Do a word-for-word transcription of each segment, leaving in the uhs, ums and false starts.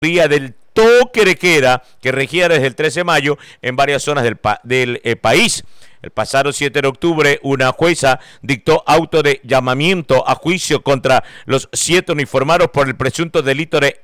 del toque de queda que regía desde el trece de mayo en varias zonas del, pa del eh, país. El pasado siete de octubre, una jueza dictó auto de llamamiento a juicio contra los siete uniformados por el presunto delito de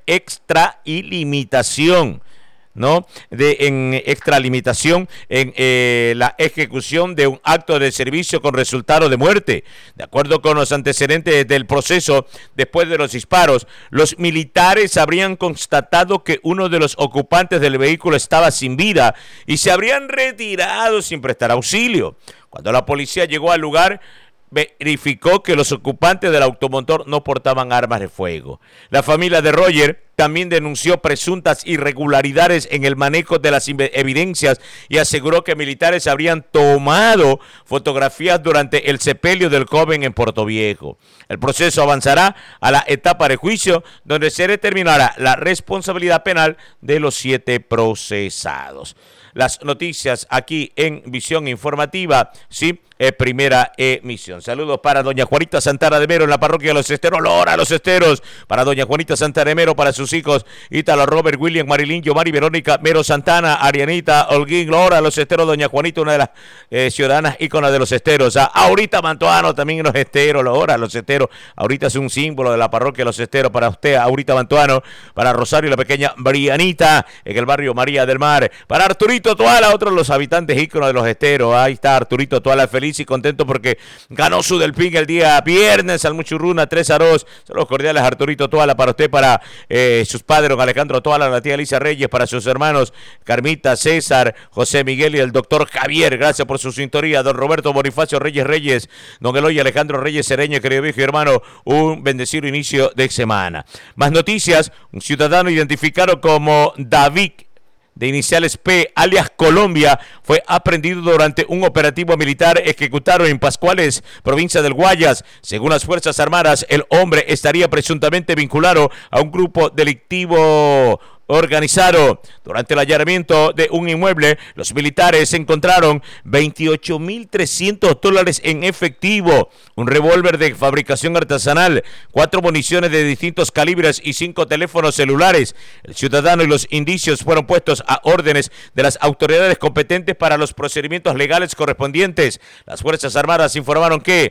extralimitación. ¿no? De, en extralimitación en eh, la ejecución de un acto de servicio con resultado de muerte. De acuerdo con los antecedentes del proceso, después de los disparos, los militares habrían constatado que uno de los ocupantes del vehículo estaba sin vida y se habrían retirado sin prestar auxilio. Cuando la policía llegó al lugar, verificó que los ocupantes del automotor no portaban armas de fuego. La familia de Roger también denunció presuntas irregularidades en el manejo de las evidencias y aseguró que militares habrían tomado fotografías durante el sepelio del joven en Puerto Viejo. El proceso avanzará a la etapa de juicio, donde se determinará la responsabilidad penal de los siete procesados. Las noticias aquí en Visión Informativa, sí, eh, primera emisión. Saludos para doña Juanita Santana de Mero en la parroquia de Los Esteros. Lora Los Esteros. Para doña Juanita Santana de Mero, para sus hijos Ítalo, Robert, William, Marilyn, Yomari, Verónica, Mero Santana, Arianita, Holguín, Lora Los Esteros. Doña Juanita, una de las eh, ciudadanas íconas de Los Esteros. A Aurita Mantuano, también en Los Esteros. Lora Los Esteros. Ahorita es un símbolo de la parroquia de Los Esteros. Para usted, Aurita Mantuano. Para Rosario, la pequeña Brianita, en el barrio María del Mar. Para Arturito Toala, otro de los habitantes íconos de Los Esteros. Ahí está Arturito Toala, feliz y contento porque ganó su Delfín el día viernes al Muchurruna tres a dos. Saludos cordiales, Arturito Toala, para usted, para eh, sus padres, don Alejandro Toala, la tía Alicia Reyes, para sus hermanos Carmita, César, José Miguel y el doctor Javier. Gracias por su sintonía. Don Roberto Bonifacio Reyes Reyes, don Eloy Alejandro Reyes Cereño, querido viejo y hermano, un bendecido inicio de semana. Más noticias: un ciudadano identificado como David, de iniciales P, alias Colombia, fue aprehendido durante un operativo militar ejecutado en Pascuales, provincia del Guayas. Según las Fuerzas Armadas, el hombre estaría presuntamente vinculado a un grupo delictivo organizado. Durante el allanamiento de un inmueble, los militares encontraron veintiocho mil trescientos dólares en efectivo, un revólver de fabricación artesanal, cuatro municiones de distintos calibres y cinco teléfonos celulares. El ciudadano y los indicios fueron puestos a órdenes de las autoridades competentes para los procedimientos legales correspondientes. Las Fuerzas Armadas informaron que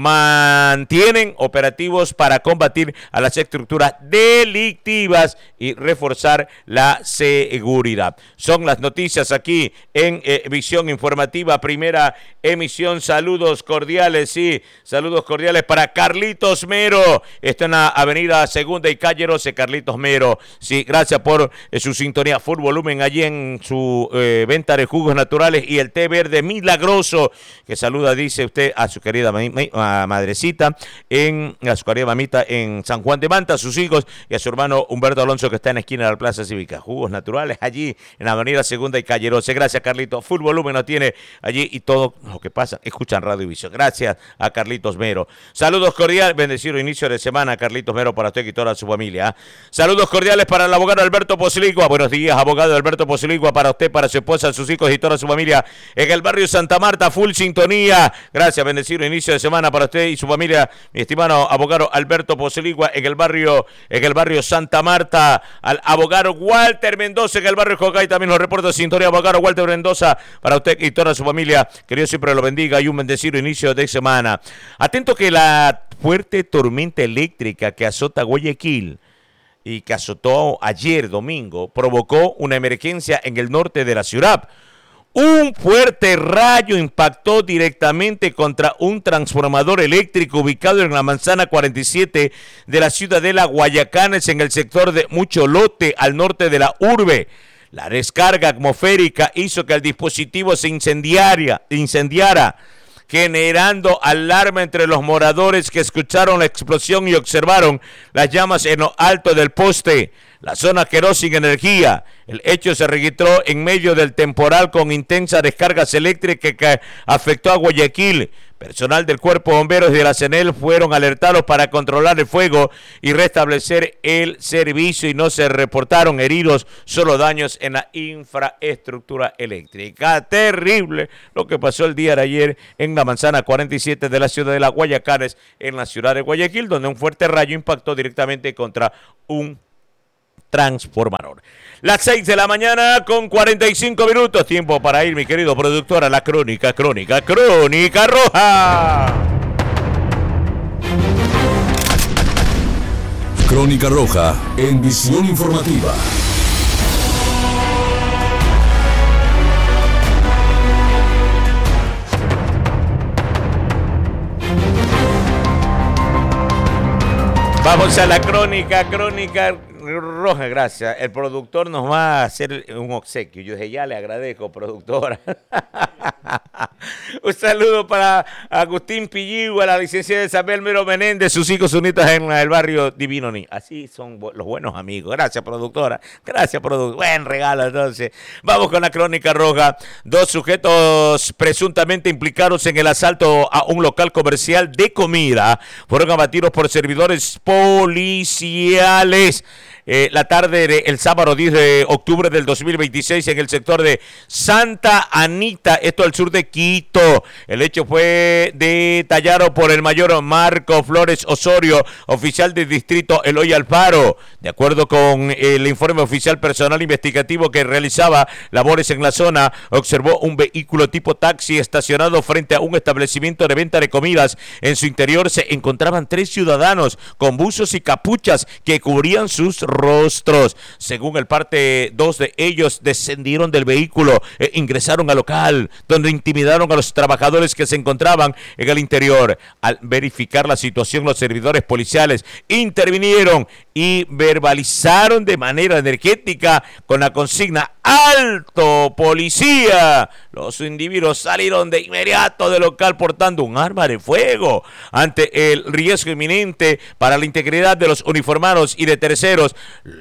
mantienen operativos para combatir a las estructuras delictivas y reforzar la seguridad. Son las noticias aquí en eh, Visión Informativa, primera emisión. Saludos cordiales, sí, saludos cordiales para Carlitos Mero. Está en la avenida Segunda y Calle Roce, Carlitos Mero. Sí, gracias por eh, su sintonía full volumen allí en su eh, venta de jugos naturales y el té verde milagroso, que saluda, dice usted, a su querida ma ma madrecita, en, a su querida mamita en San Juan de Manta, a sus hijos y a su hermano Humberto Alonso, que está en la esquina de la Plaza Cívica. Jugos naturales allí en la avenida Segunda y Calle Roce. Gracias, Carlitos. Full volumen no tiene allí y todo lo que pasa. Escuchan Radio Visión. Gracias a Carlitos Mero. Saludos cordiales. Bendecido inicio de semana, Carlitos Mero, para usted y toda su familia. Saludos cordiales para el abogado Alberto Posiligua. Buenos días, abogado Alberto Posiligua, para usted, para su esposa, sus hijos y toda su familia en el barrio Santa Marta. Full sintonía. Gracias, bendecido inicio de semana para usted y su familia, mi estimado abogado Alberto Posiligua, en el barrio, en el barrio Santa Marta. Al abogado Walter Mendoza en el barrio Jocay, también los reportes de sintonía, abogado Walter Mendoza, para usted y toda su familia, que Dios siempre lo bendiga y un bendecido inicio de semana. Atento que la fuerte tormenta eléctrica que azota Guayaquil y que azotó ayer domingo provocó una emergencia en el norte de la ciudad. Un fuerte rayo impactó directamente contra un transformador eléctrico ubicado en la manzana cuarenta y siete de la ciudadela Guayacanes, en el sector de Mucholote, al norte de la urbe. La descarga atmosférica hizo que el dispositivo se incendiara, incendiara, generando alarma entre los moradores que escucharon la explosión y observaron las llamas en lo alto del poste. La zona quedó sin energía. El hecho se registró en medio del temporal con intensas descargas eléctricas que afectó a Guayaquil. Personal del Cuerpo de Bomberos y de la CENEL fueron alertados para controlar el fuego y restablecer el servicio, y no se reportaron heridos, solo daños en la infraestructura eléctrica. Terrible lo que pasó el día de ayer en la manzana cuarenta y siete de la ciudad de la Guayacanes, en la ciudad de Guayaquil, donde un fuerte rayo impactó directamente contra un transformador. Las seis de la mañana con cuarenta y cinco minutos. Tiempo para ir, mi querido productor, a la crónica, crónica, crónica roja. Crónica roja en Visión Informativa. Vamos a la crónica, crónica roja, gracias. El productor nos va a hacer un obsequio. Yo dije, ya le agradezco, productora. Un saludo para Agustín Pilligua, la licenciada Isabel Mero Menéndez, sus hijos unitas en el barrio Divino Ni. Así son los buenos amigos. Gracias, productora. Gracias, productor. Buen regalo, entonces. Vamos con la crónica roja. Dos sujetos presuntamente implicados en el asalto a un local comercial de comida fueron abatidos por servidores policiales. Eh, la tarde del sábado diez de octubre del dos mil veintiséis en el sector de Santa Anita, esto al sur de Quito. El hecho fue detallado por el mayor Marco Flores Osorio, oficial del distrito Eloy Alfaro. De acuerdo con el informe oficial personal investigativo que realizaba labores en la zona, observó un vehículo tipo taxi estacionado frente a un establecimiento de venta de comidas. En su interior se encontraban tres ciudadanos con buzos y capuchas que cubrían sus rostros. Según el parte, dos de ellos descendieron del vehículo e ingresaron al local, donde intimidaron a los trabajadores que se encontraban en el interior. Al verificar la situación, los servidores policiales intervinieron y verbalizaron de manera energética con la consigna ¡Alto, policía! Los individuos salieron de inmediato del local portando un arma de fuego. Ante el riesgo inminente para la integridad de los uniformados y de terceros,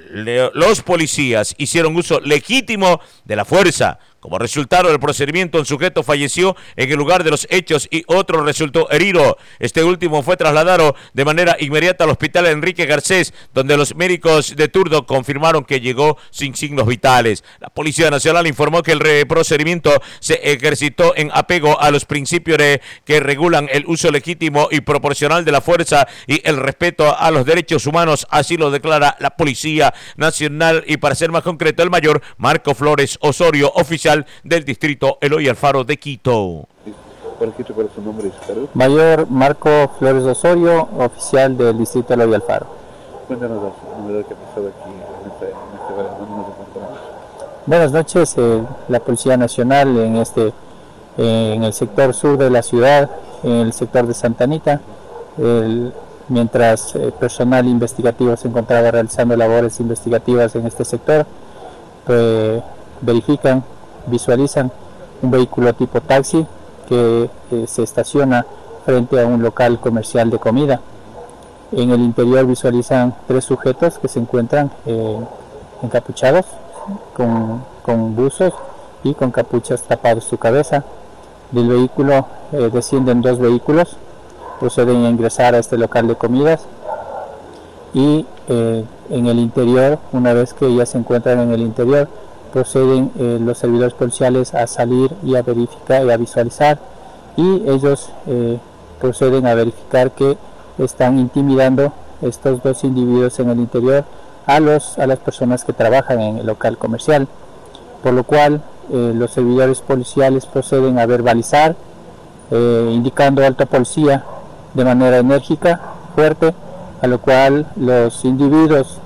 los policías hicieron uso legítimo de la fuerza. Como resultado del procedimiento, un sujeto falleció en el lugar de los hechos y otro resultó herido. Este último fue trasladado de manera inmediata al hospital Enrique Garcés, donde los médicos de turno confirmaron que llegó sin signos vitales. La Policía Nacional informó que el procedimiento se ejercitó en apego a los principios de, que regulan el uso legítimo y proporcional de la fuerza y el respeto a los derechos humanos. Así lo declara la Policía Nacional y, para ser más concreto, el mayor Marco Flores Osorio, oficial del distrito Eloy Alfaro de Quito. ¿Cuál es su nombre? Mayor Marco Flores Osorio, oficial del distrito Eloy Alfaro. Cuéntanos la novedad que ha pasado aquí en este, en este barrio. ¿Dónde nos encontramos? Buenas noches. Eh, la Policía Nacional en este eh, en el sector sur de la ciudad, en el sector de Santa Anita, el, mientras eh, personal investigativo se encontraba realizando labores investigativas en este sector, pues, verifican, visualizan un vehículo tipo taxi que eh, se estaciona frente a un local comercial de comida. En el interior visualizan tres sujetos que se encuentran eh, encapuchados con, con buzos y con capuchas tapadas su cabeza. Del vehículo eh, descienden dos vehículos, proceden a ingresar a este local de comidas y eh, en el interior, una vez que ya se encuentran en el interior, proceden eh, los servidores policiales a salir y a verificar y a visualizar, y ellos eh, proceden a verificar que están intimidando estos dos individuos en el interior a los a las personas que trabajan en el local comercial, por lo cual eh, los servidores policiales proceden a verbalizar, eh, indicando alta policía de manera enérgica, fuerte, a lo cual los individuos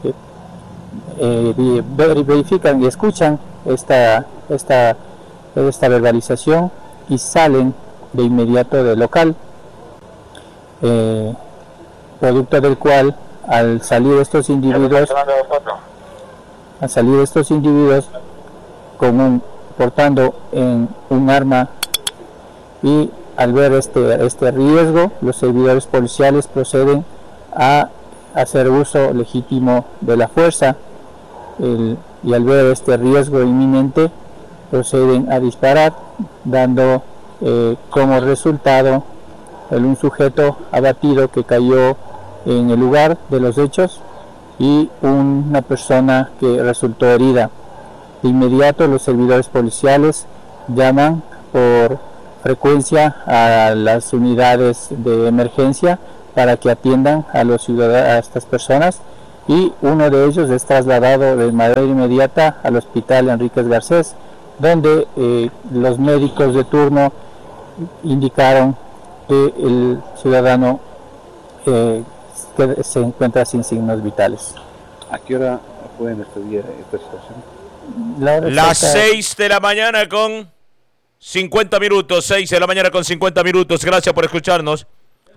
Eh, verifican y escuchan esta, esta, esta verbalización y salen de inmediato del local, eh, producto del cual al salir estos individuos al salir estos individuos con un, portando en un arma, y al ver este, este riesgo, los servidores policiales proceden a hacer uso legítimo de la fuerza. El, y al ver este riesgo inminente proceden a disparar, dando eh, como resultado el, un sujeto abatido que cayó en el lugar de los hechos y una persona que resultó herida. De inmediato los servidores policiales llaman por frecuencia a las unidades de emergencia para que atiendan a los ciudadanos, a estas personas, y uno de ellos es trasladado de manera inmediata al hospital Enríquez Garcés, donde eh, los médicos de turno indicaron que el ciudadano eh, que se encuentra sin signos vitales. ¿A qué hora pueden estudiar esta situación? La Las seis de la mañana con cincuenta minutos, seis de la mañana con cincuenta minutos. Gracias por escucharnos.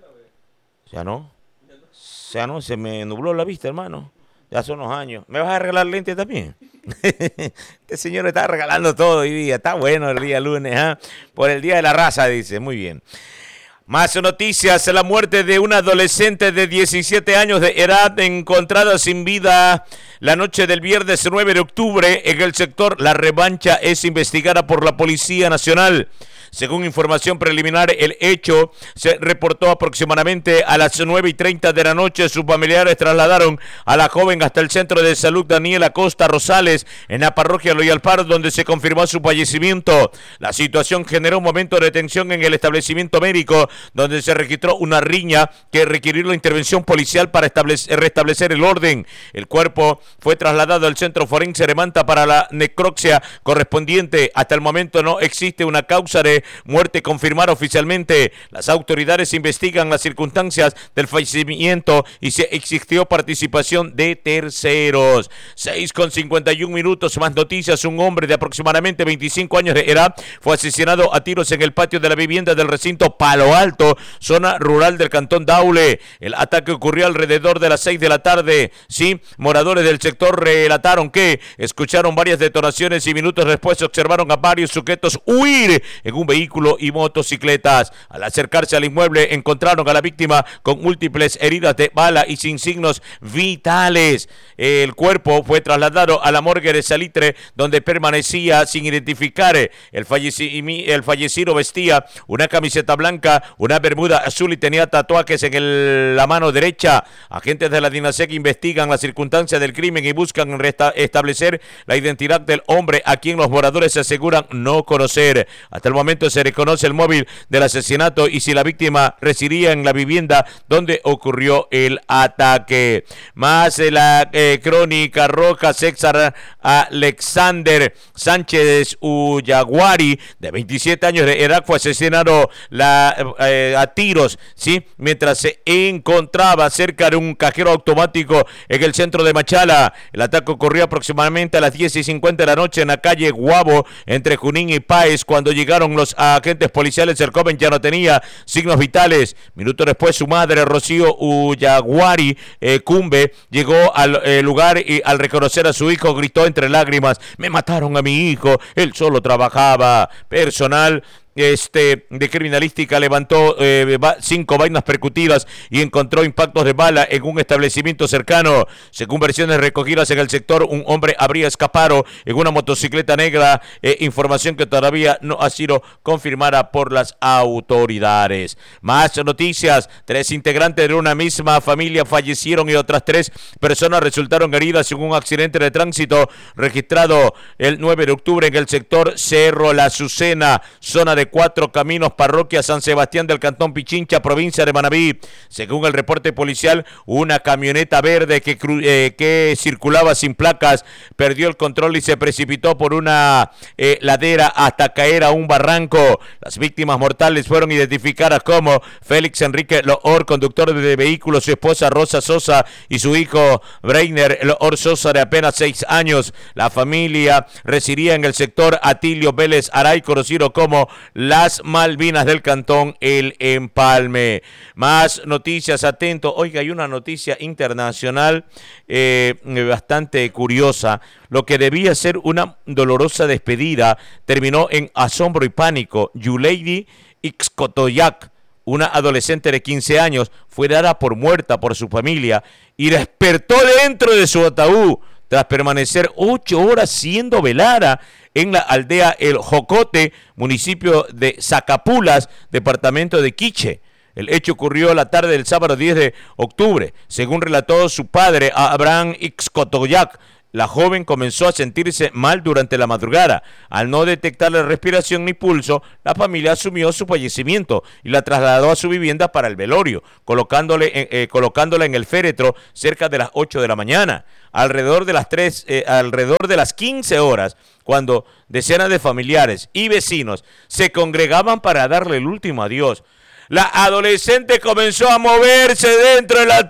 Ya no, ya no, se me nubló la vista, hermano. Ya son unos años. ¿Me vas a regalar lentes también? Este señor está regalando todo hoy día. Está bueno el día lunes, ¿eh? Por el Día de la Raza, dice. Muy bien. Más noticias, la muerte de una adolescente de diecisiete años de edad encontrada sin vida la noche del viernes nueve de octubre en el sector La Revancha es investigada por la Policía Nacional. Según información preliminar, el hecho se reportó aproximadamente a las nueve y treinta de la noche. Sus familiares trasladaron a la joven hasta el centro de salud Daniel Acosta Rosales en la parroquia Loyal Park, donde se confirmó su fallecimiento. La situación generó un momento de tensión en el establecimiento médico, donde se registró una riña que requirió la intervención policial para establecer, restablecer el orden. El cuerpo fue trasladado al centro forense de Manta para la necropsia correspondiente. Hasta el momento no existe una causa de muerte confirmada oficialmente. Las autoridades investigan las circunstancias del fallecimiento y si existió participación de terceros. seis con cincuenta y un minutos, más noticias. Un hombre de aproximadamente veinticinco años de edad fue asesinado a tiros en el patio de la vivienda del recinto Palo Alto, zona rural del cantón Daule. El ataque ocurrió alrededor de las seis de la tarde. Sí, moradores del sector relataron que escucharon varias detonaciones y minutos después observaron a varios sujetos huir en un vehículo y motocicletas. Al acercarse al inmueble encontraron a la víctima con múltiples heridas de bala y sin signos vitales. El cuerpo fue trasladado a la morgue de Salitre, donde permanecía sin identificar. El, falleci el fallecido vestía una camiseta blanca, una bermuda azul y tenía tatuajes en el, la mano derecha. Agentes de la DINASEC investigan las circunstancias del crimen y buscan establecer la identidad del hombre a quien los moradores se aseguran no conocer. Hasta el momento se reconoce el móvil del asesinato y si la víctima residía en la vivienda donde ocurrió el ataque. Más de la eh, crónica roja, César Alexander Sánchez Uyaguari, de veintisiete años de edad, fue asesinado la, eh, a tiros, ¿sí? mientras se encontraba cerca de un cajero automático en el centro de Machala. El ataque ocurrió aproximadamente a las diez y cincuenta de la noche en la calle Guabo, entre Junín y Páez. Cuando llegaron los agentes policiales, el joven ya no tenía signos vitales. Minutos después, su madre, Rocío Uyaguari eh, Cumbe, llegó al eh, lugar y al reconocer a su hijo gritó entre lágrimas: "Me mataron a mi hijo, él solo trabajaba". Personal Este, de criminalística levantó eh, cinco vainas percutidas y encontró impactos de bala en un establecimiento cercano. Según versiones recogidas en el sector, un hombre habría escapado en una motocicleta negra, eh, información que todavía no ha sido confirmada por las autoridades. Más noticias: tres integrantes de una misma familia fallecieron y otras tres personas resultaron heridas en un accidente de tránsito registrado el nueve de octubre en el sector Cerro La Azucena, zona de Cuatro Caminos, parroquia San Sebastián del cantón Pichincha, provincia de Manabí. Según el reporte policial, una camioneta verde que, eh, que circulaba sin placas perdió el control y se precipitó por una eh, ladera hasta caer a un barranco. Las víctimas mortales fueron identificadas como Félix Enrique Loor, conductor de vehículo, su esposa Rosa Sosa y su hijo Breiner Loor Sosa, de apenas seis años. La familia residía en el sector Atilio Vélez Aray, conocido como Las Malvinas del cantón El Empalme. Más noticias, atento. Oiga, hay una noticia internacional eh, bastante curiosa. Lo que debía ser una dolorosa despedida terminó en asombro y pánico. Yuleidi Ixcotoyac, una adolescente de quince años, fue dada por muerta por su familia y despertó dentro de su ataúd tras permanecer ocho horas siendo velada en la aldea El Jocote, municipio de Zacapulas, departamento de Quiche. El hecho ocurrió la tarde del sábado diez de octubre. Según relató su padre, Abraham Ixcotoyac, La joven comenzó a sentirse mal durante la madrugada. Al no detectarle respiración ni pulso, la familia asumió su fallecimiento y la trasladó a su vivienda para el velorio, colocándole, eh, eh, colocándola en el féretro cerca de las ocho de la mañana. Alrededor de las tres, eh, alrededor de las quince horas, cuando decenas de familiares y vecinos se congregaban para darle el último adiós, la adolescente comenzó a moverse dentro del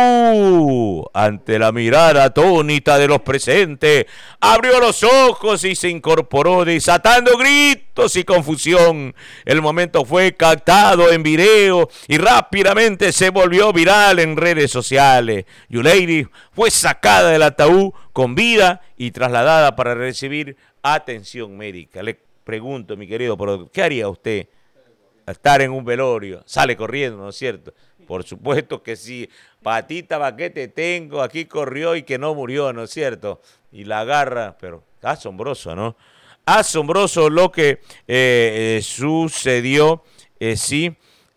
ataúd. Ante la mirada atónita de los presentes, abrió los ojos y se incorporó desatando gritos y confusión. El momento fue captado en video y rápidamente se volvió viral en redes sociales. Yuleiri fue sacada del ataúd con vida y trasladada para recibir atención médica. Le pregunto, mi querido productor, ¿qué haría usted? Estar en un velorio, sale corriendo, ¿no es cierto? Por supuesto que sí, patita baquete tengo, aquí corrió y que no murió, ¿no es cierto? Y la agarra, pero asombroso, ¿no? Asombroso lo que eh, eh, sucedió, eh, sí,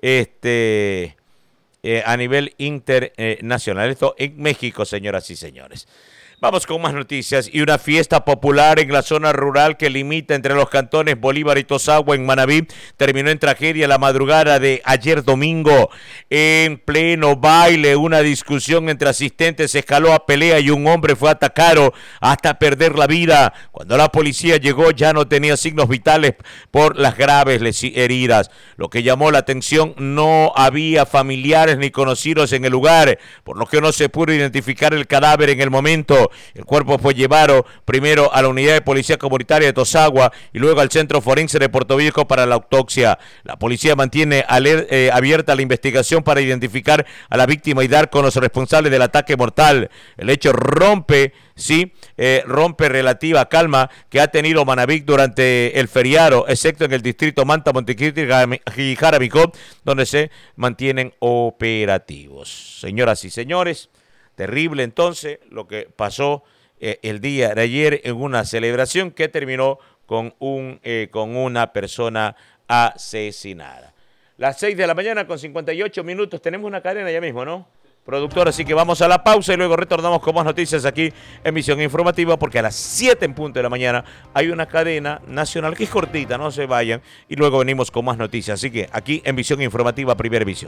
este, eh, a nivel internacional. Esto en México, señoras y señores. Vamos con más noticias. Y una fiesta popular en la zona rural que limita entre los cantones Bolívar y Tozagua en Manabí terminó en tragedia la madrugada de ayer domingo. En pleno baile, una discusión entre asistentes escaló a pelea y un hombre fue atacado hasta perder la vida. Cuando la policía llegó ya no tenía signos vitales por las graves heridas. Lo que llamó la atención, no había familiares ni conocidos en el lugar, por lo que no se pudo identificar el cadáver en el momento. El cuerpo fue llevado primero a la unidad de policía comunitaria de Tozagua y luego al centro forense de Puerto Viejo para la autopsia. La policía mantiene aler, eh, abierta la investigación para identificar a la víctima y dar con los responsables del ataque mortal. El hecho rompe, sí, eh, rompe relativa calma que ha tenido Manabí durante el feriado, excepto en el distrito Manta, Montecristi y Jaramicó, donde se mantienen operativos. Señoras y señores, terrible entonces lo que pasó eh, el día de ayer en una celebración que terminó con, un, eh, con una persona asesinada. Las seis de la mañana con cincuenta y ocho minutos, tenemos una cadena ya mismo, ¿no? Productor, así que vamos a la pausa y luego retornamos con más noticias aquí en Visión Informativa, porque a las siete en punto de la mañana hay una cadena nacional que es cortita, no se vayan, y luego venimos con más noticias. Así que aquí en Visión Informativa, Primera Visión.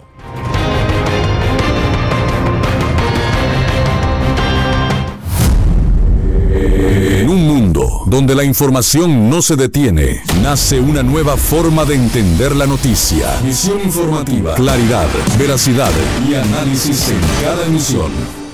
En un mundo donde la información no se detiene, nace una nueva forma de entender la noticia. Visión informativa, claridad, veracidad y análisis en cada emisión.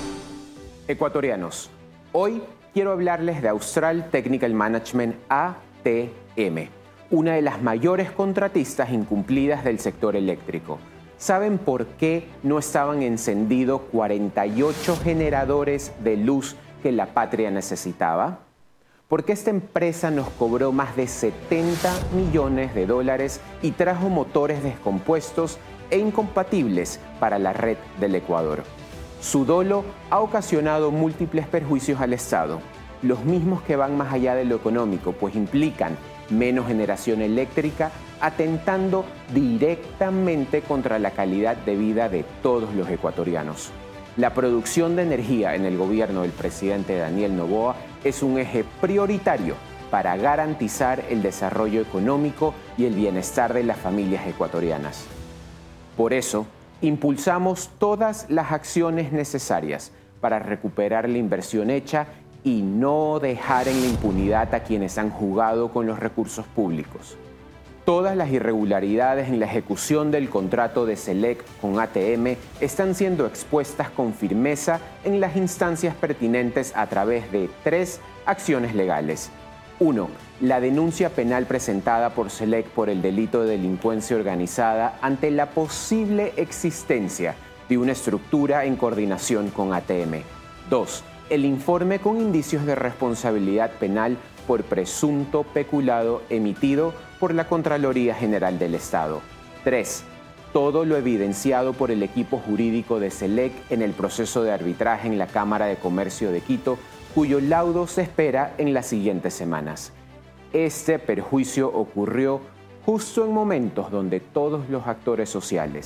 Ecuatorianos, hoy quiero hablarles de Austral Technical Management, A T M, una de las mayores contratistas incumplidas del sector eléctrico. ¿Saben por qué no estaban encendidos cuarenta y ocho generadores de luz que la patria necesitaba? Porque esta empresa nos cobró más de setenta millones de dólares y trajo motores descompuestos e incompatibles para la red del Ecuador. Su dolo ha ocasionado múltiples perjuicios al Estado, los mismos que van más allá de lo económico, pues implican menos generación eléctrica, atentando directamente contra la calidad de vida de todos los ecuatorianos. La producción de energía en el gobierno del presidente Daniel Noboa es un eje prioritario para garantizar el desarrollo económico y el bienestar de las familias ecuatorianas. Por eso, impulsamos todas las acciones necesarias para recuperar la inversión hecha y no dejar en la impunidad a quienes han jugado con los recursos públicos. Todas las irregularidades en la ejecución del contrato de SELEC con A T M están siendo expuestas con firmeza en las instancias pertinentes a través de tres acciones legales. Uno, la denuncia penal presentada por SELEC por el delito de delincuencia organizada ante la posible existencia de una estructura en coordinación con A T M. Dos, el informe con indicios de responsabilidad penal por presunto peculado emitido por la Contraloría General del Estado. Tres, todo lo evidenciado por el equipo jurídico de SELEC en el proceso de arbitraje en la Cámara de Comercio de Quito, cuyo laudo se espera en las siguientes semanas. Este perjuicio ocurrió justo en momentos donde todos los actores sociales,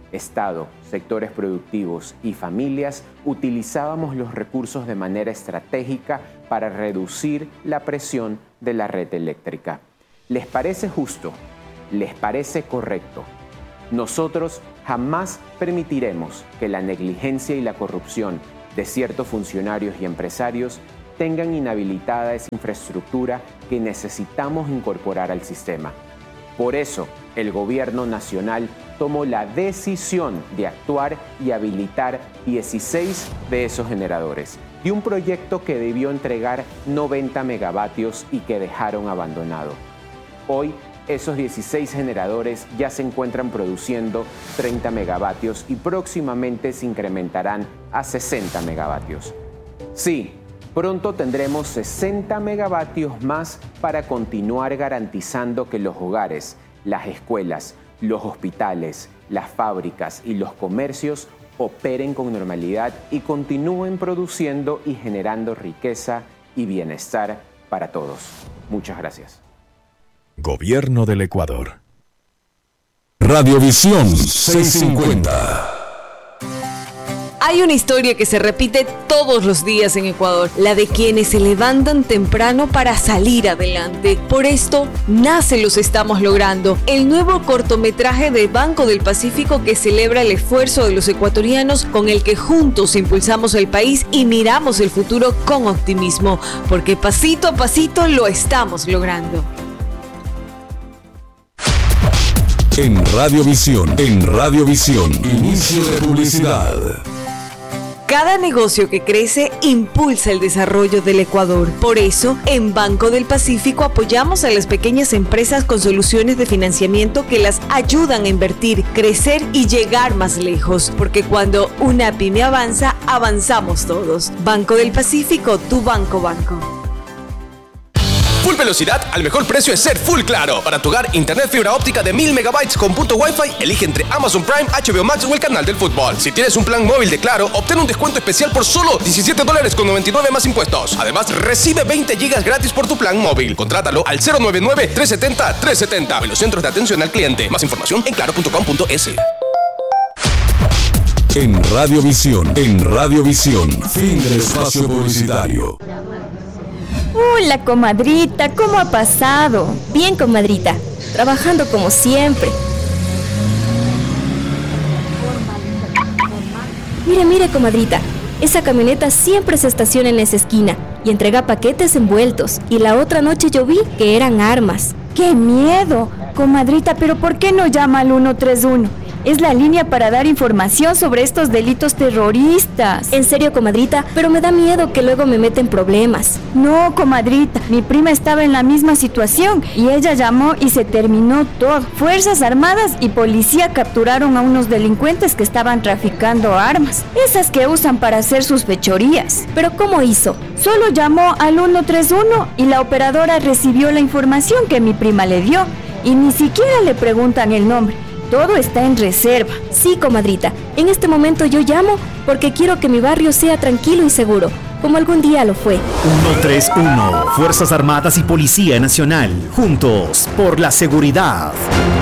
Estado, sectores productivos y familias utilizábamos los recursos de manera estratégica para reducir la presión de la red eléctrica. ¿Les parece justo? ¿Les parece correcto? Nosotros jamás permitiremos que la negligencia y la corrupción de ciertos funcionarios y empresarios tengan inhabilitada esa infraestructura que necesitamos incorporar al sistema. Por eso, el Gobierno Nacional tomó la decisión de actuar y habilitar dieciséis de esos generadores, de un proyecto que debió entregar noventa megavatios y que dejaron abandonado. Hoy, esos dieciséis generadores ya se encuentran produciendo treinta megavatios y próximamente se incrementarán a sesenta megavatios. Sí, pronto tendremos sesenta megavatios más para continuar garantizando que los hogares, las escuelas, los hospitales, las fábricas y los comercios operen con normalidad y continúen produciendo y generando riqueza y bienestar para todos. Muchas gracias. Gobierno del Ecuador. Radiovisión seiscientos cincuenta. Hay una historia que se repite todos los días en Ecuador, la de quienes se levantan temprano para salir adelante. Por esto nace Los Estamos Logrando, el nuevo cortometraje de Banco del Pacífico que celebra el esfuerzo de los ecuatorianos, con el que juntos impulsamos el país y miramos el futuro con optimismo, porque pasito a pasito lo estamos logrando. En Radiovisión, en Radiovisión, inicio de publicidad. Cada negocio que crece impulsa el desarrollo del Ecuador. Por eso, en Banco del Pacífico apoyamos a las pequeñas empresas con soluciones de financiamiento que las ayudan a invertir, crecer y llegar más lejos. Porque cuando una pyme avanza, avanzamos todos. Banco del Pacífico, tu banco banco. Full velocidad al mejor precio es ser Full Claro. Para tu hogar, internet fibra óptica de mil megabytes con punto Wi-Fi, elige entre Amazon Prime, H B O Max o el canal del fútbol. Si tienes un plan móvil de Claro, obtén un descuento especial por solo diecisiete dólares con noventa y nueve más impuestos. Además, recibe veinte gigas gratis por tu plan móvil. Contrátalo al cero nueve nueve, tres siete cero, tres siete cero. En los centros de atención al cliente. Más información en claro punto com punto es. En Radiovisión, en Radiovisión, fin del espacio publicitario. Hola, comadrita, ¿cómo ha pasado? Bien, comadrita, trabajando como siempre. Mire, mire, comadrita, esa camioneta siempre se estaciona en esa esquina y entrega paquetes envueltos. Y la otra noche yo vi que eran armas. ¡Qué miedo! Comadrita, ¿pero por qué no llama al uno tres uno? Es la línea para dar información sobre estos delitos terroristas. En serio, comadrita, pero me da miedo que luego me meten problemas. No, comadrita, mi prima estaba en la misma situación y ella llamó y se terminó todo. Fuerzas Armadas y policía capturaron a unos delincuentes que estaban traficando armas, esas que usan para hacer sus fechorías. ¿Pero cómo hizo? Solo llamó al uno tres uno y la operadora recibió la información que mi prima le dio y ni siquiera le preguntan el nombre. Todo está en reserva. Sí, comadrita. En este momento yo llamo porque quiero que mi barrio sea tranquilo y seguro, como algún día lo fue. uno tres uno, Fuerzas Armadas y Policía Nacional. Juntos por la seguridad.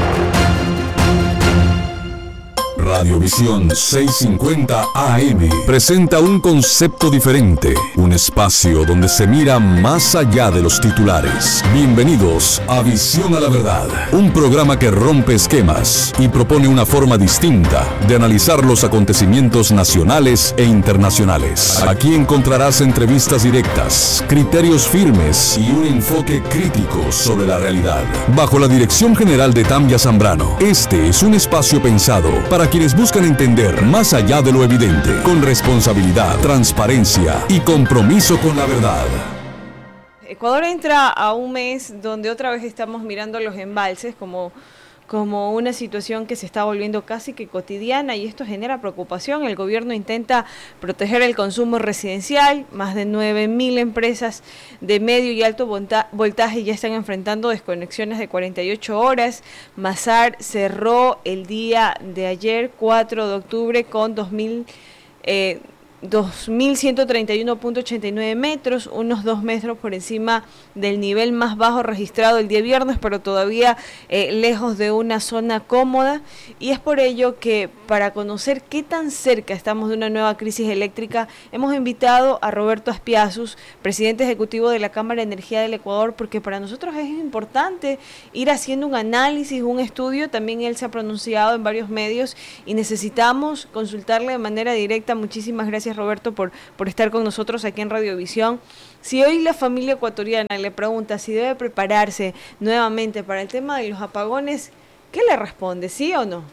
Radiovisión seiscientos cincuenta A M presenta un concepto diferente, un espacio donde se mira más allá de los titulares. Bienvenidos a Visión a la Verdad, un programa que rompe esquemas y propone una forma distinta de analizar los acontecimientos nacionales e internacionales. Aquí encontrarás entrevistas directas, criterios firmes y un enfoque crítico sobre la realidad. Bajo la dirección general de Tambia Zambrano, este es un espacio pensado para quienes buscan entender más allá de lo evidente, con responsabilidad, transparencia y compromiso con la verdad. Ecuador entra a un mes donde otra vez estamos mirando los embalses como, como una situación que se está volviendo casi que cotidiana, y esto genera preocupación. El gobierno intenta proteger el consumo residencial. Más de nueve mil empresas de medio y alto voltaje ya están enfrentando desconexiones de cuarenta y ocho horas. Masar cerró el día de ayer, cuatro de octubre, con dos mil... Eh, dos mil ciento treinta y uno punto ochenta y nueve metros, unos dos metros por encima del nivel más bajo registrado el día viernes, pero todavía eh, lejos de una zona cómoda, y es por ello que para conocer qué tan cerca estamos de una nueva crisis eléctrica, hemos invitado a Roberto Aspiazus, presidente ejecutivo de la Cámara de Energía del Ecuador, porque para nosotros es importante ir haciendo un análisis, un estudio. También él se ha pronunciado en varios medios y necesitamos consultarle de manera directa. Muchísimas gracias, Roberto, por, por estar con nosotros aquí en Radiovisión. Si hoy la familia ecuatoriana le pregunta si debe prepararse nuevamente para el tema de los apagones, ¿qué le responde? ¿Sí o no?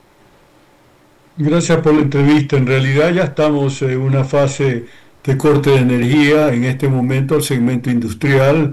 Gracias por la entrevista. En realidad ya estamos en una fase de corte de energía en este momento al segmento industrial,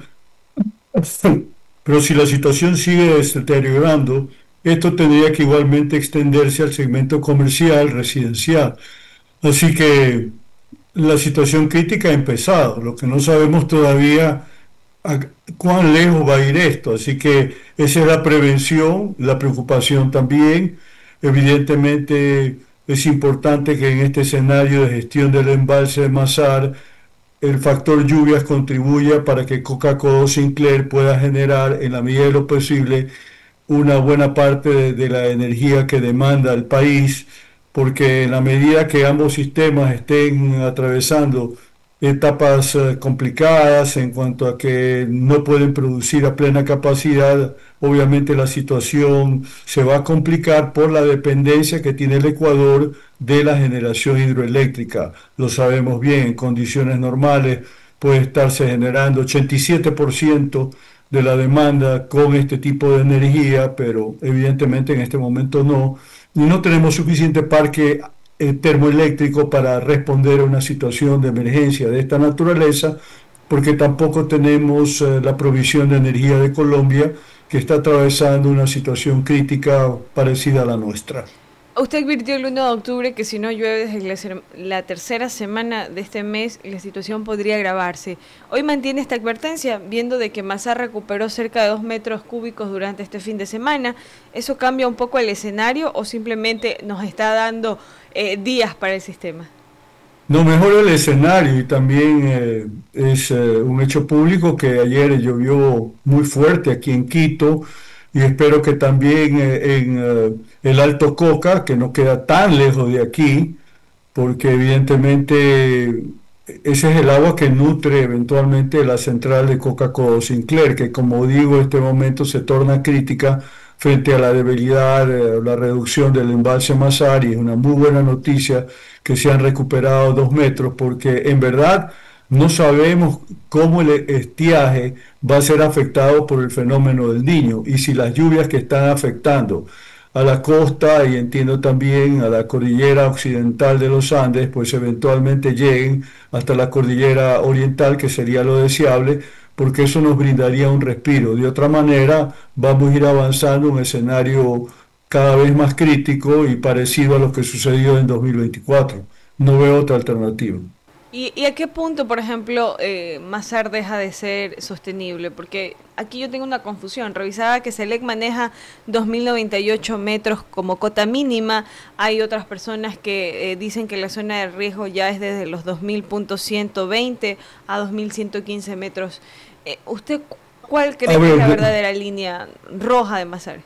pero si la situación sigue deteriorando, esto tendría que igualmente extenderse al segmento comercial, residencial. Así que la situación crítica ha empezado, lo que no sabemos todavía a cuán lejos va a ir esto, así que esa es la prevención, la preocupación también. Evidentemente es importante que en este escenario de gestión del embalse de Mazar el factor lluvias contribuya para que Coca-Cola Sinclair pueda generar en la medida de lo posible una buena parte de, de la energía que demanda el país, porque en la medida que ambos sistemas estén atravesando etapas uh, complicadas en cuanto a que no pueden producir a plena capacidad, obviamente la situación se va a complicar por la dependencia que tiene el Ecuador de la generación hidroeléctrica. Lo sabemos bien, en condiciones normales puede estarse generando ochenta y siete por ciento de la demanda con este tipo de energía, pero evidentemente en este momento no. Y no tenemos suficiente parque eh, termoeléctrico para responder a una situación de emergencia de esta naturaleza, porque tampoco tenemos eh, la provisión de energía de Colombia, que está atravesando una situación crítica parecida a la nuestra. Usted advirtió el uno de octubre que si no llueve desde la, la tercera semana de este mes, la situación podría agravarse. Hoy mantiene esta advertencia, viendo de que Mazar recuperó cerca de dos metros cúbicos durante este fin de semana. ¿Eso cambia un poco el escenario o simplemente nos está dando eh, días para el sistema? No, mejora el escenario, y también eh, es eh, un hecho público que ayer llovió muy fuerte aquí en Quito, y espero que también eh, en eh, el Alto Coca, que no queda tan lejos de aquí, porque evidentemente ese es el agua que nutre eventualmente la central de Coca-Cola Sinclair, que como digo en este momento se torna crítica frente a la debilidad, eh, la reducción del embalse Mazar, y es una muy buena noticia que se han recuperado dos metros, porque en verdad no sabemos cómo el estiaje va a ser afectado por el fenómeno del Niño, y si las lluvias que están afectando a la costa y entiendo también a la cordillera occidental de los Andes, pues eventualmente lleguen hasta la cordillera oriental, que sería lo deseable, porque eso nos brindaría un respiro. De otra manera, vamos a ir avanzando en un escenario cada vez más crítico y parecido a lo que sucedió en dos mil veinticuatro. No veo otra alternativa. ¿Y, y a qué punto, por ejemplo, eh, Mazar deja de ser sostenible? Porque aquí yo tengo una confusión. Revisaba que Selec maneja dos mil noventa y ocho metros como cota mínima. Hay otras personas que eh, dicen que la zona de riesgo ya es desde los dos mil ciento veinte a dos mil ciento quince metros. Eh, ¿Usted cuál cree que es la verdadera línea roja de Mazar?